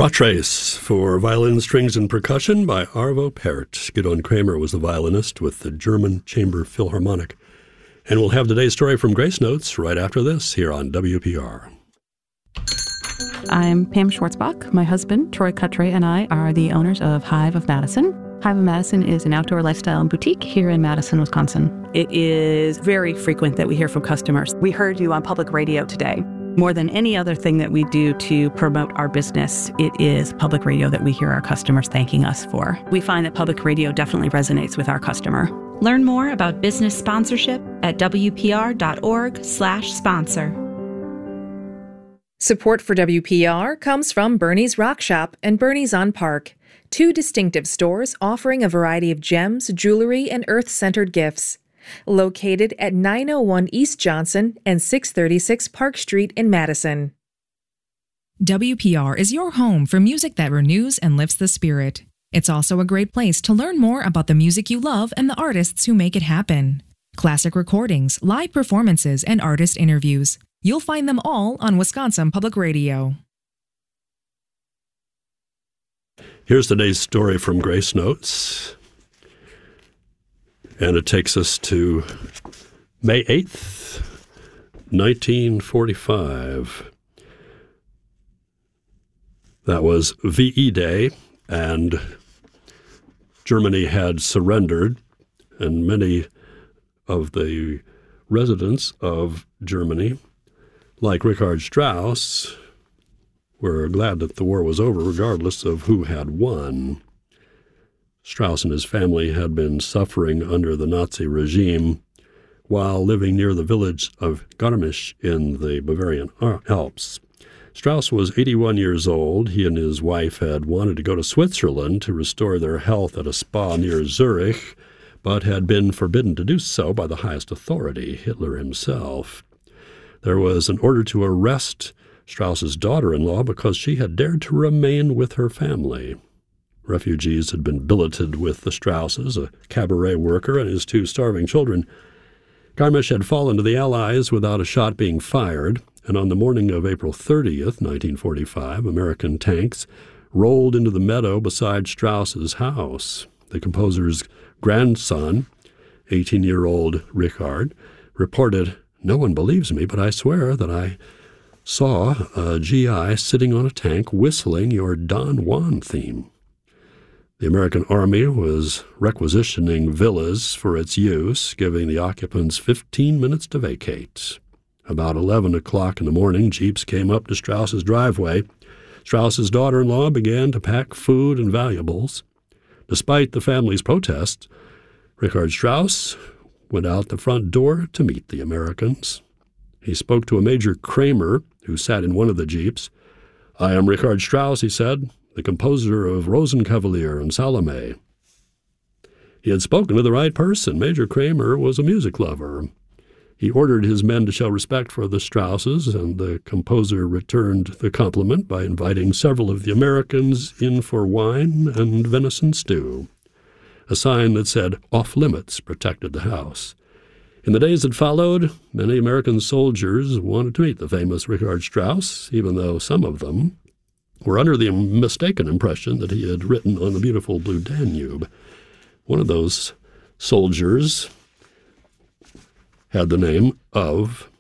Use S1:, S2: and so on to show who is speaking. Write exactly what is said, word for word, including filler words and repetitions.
S1: Trottrace for violin, strings, and percussion by Arvo Pärt. Gidon Kramer was the violinist with the German Chamber Philharmonic. And we'll have today's story from Grace Notes right after this here on W P R.
S2: I'm Pam Schwartzbach. My husband, Troy Cutray, and I are the owners of Hive of Madison. Hive of Madison is an outdoor lifestyle boutique here in Madison, Wisconsin. It is very frequent that we hear from customers. We heard you on public radio today. More than any other thing that we do to promote our business, it is public radio that we hear our customers thanking us for. We find that public radio definitely resonates with our customer.
S3: Learn more about business sponsorship at W P R dot org slash sponsor.
S4: Support for W P R comes from Bernie's Rock Shop and Bernie's on Park, two distinctive stores offering a variety of gems, jewelry, and earth-centered gifts. Located at nine oh one East Johnson and six thirty-six Park Street in Madison.
S5: W P R is your home for music that renews and lifts the spirit. It's also a great place to learn more about the music you love and the artists who make it happen. Classic recordings, live performances, and artist interviews. You'll find them all on Wisconsin Public Radio.
S1: Here's today's story from Grace Notes. And it takes us to May eighth, nineteen forty-five. That was V E Day, and Germany had surrendered, and many of the residents of Germany, like Richard Strauss, were glad that the war was over, regardless of who had won. Strauss and his family had been suffering under the Nazi regime while living near the village of Garmisch in the Bavarian Alps. Strauss was eighty-one years old. He and his wife had wanted to go to Switzerland to restore their health at a spa near Zurich, but had been forbidden to do so by the highest authority, Hitler himself. There was an order to arrest Strauss's daughter-in-law because she had dared to remain with her family. Refugees had been billeted with the Strausses, a cabaret worker, and his two starving children. Garmisch had fallen to the Allies without a shot being fired, and on the morning of April thirtieth, nineteen forty-five, American tanks rolled into the meadow beside Strauss's house. The composer's grandson, eighteen-year-old Richard, reported, "No one believes me, but I swear that I saw a G I sitting on a tank whistling your Don Juan theme." The American Army was requisitioning villas for its use, giving the occupants fifteen minutes to vacate. About eleven o'clock in the morning, jeeps came up to Strauss's driveway. Strauss's daughter-in-law began to pack food and valuables. Despite the family's protests, Richard Strauss went out the front door to meet the Americans. He spoke to a Major Kramer, who sat in one of the jeeps. "I am Richard Strauss," he said, "the composer of Rosenkavalier and Salome." He had spoken to the right person. Major Kramer was a music lover. He ordered his men to show respect for the Strausses, and the composer returned the compliment by inviting several of the Americans in for wine and venison stew. A sign that said "off limits" protected the house. In the days that followed, many American soldiers wanted to meet the famous Richard Strauss, even though some of them were under the mistaken impression that he had written on the beautiful blue Danube. One of those soldiers had the name of